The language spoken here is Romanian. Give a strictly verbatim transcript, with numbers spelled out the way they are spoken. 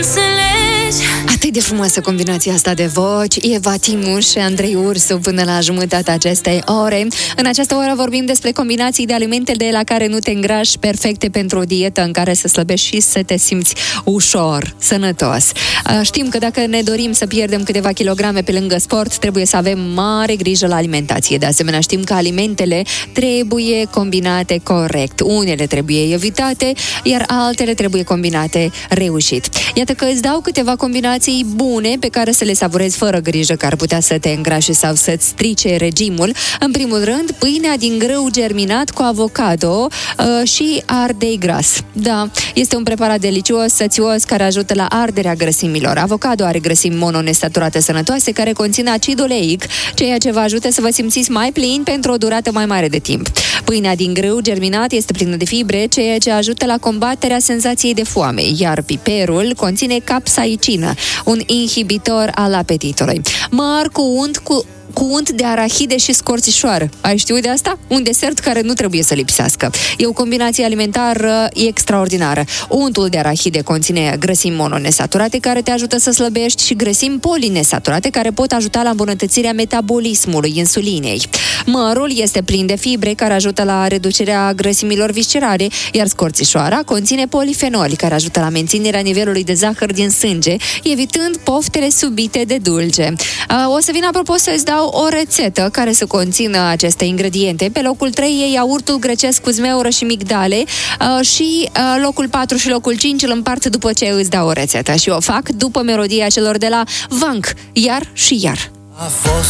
Atât de frumoasă combinația asta de voci. Eva Timuș și Andrei Ursu până la jumătatea acestei ore. În această oră vorbim despre combinații de alimente de la care nu te îngrași, perfecte pentru o dietă în care să slăbești și să te simți ușor, sănătos. Știm că dacă ne dorim să pierdem câteva kilograme pe lângă sport, trebuie să avem mare grijă la alimentație. De asemenea, știm că alimentele trebuie combinate corect. Unele trebuie evitate, iar altele trebuie combinate reușit. Iată că îți dau câteva combinații bune pe care să le savurezi fără grijă că ar putea să te îngrașe sau să-ți strice regimul. În primul rând, pâinea din grâu germinat cu avocado uh, și ardei gras. Da, este un preparat delicios, sățios, care ajută la arderea grăsimilor. Avocado are grăsimi mononesaturate sănătoase care conțin acid oleic, ceea ce vă ajută să vă simțiți mai plini pentru o durată mai mare de timp. Pâinea din grâu germinat este plină de fibre, ceea ce ajută la combaterea senzației de foame, iar piperul conține capsaicină, un inhibitor al apetitului. Măr cu unt cu cu unt de arahide și scorțișoară. Ai știut de asta? Un desert care nu trebuie să lipsească. E o combinație alimentară extraordinară. Untul de arahide conține grăsimi mononesaturate care te ajută să slăbești și grăsimi polinesaturate care pot ajuta la îmbunătățirea metabolismului insulinei. Mărul este plin de fibre care ajută la reducerea grăsimilor viscerale, iar scorțișoara conține polifenoli care ajută la menținerea nivelului de zahăr din sânge, evitând poftele subite de dulce. O să vin apropo să-ți dau o rețetă care să conțină aceste ingrediente. Pe locul trei e iaurtul grecesc cu zmeură și migdale uh, și uh, locul patru și locul cinci îl împart după ce îți dau o rețetă și o fac după melodia celor de la Vank, iar și iar. A fost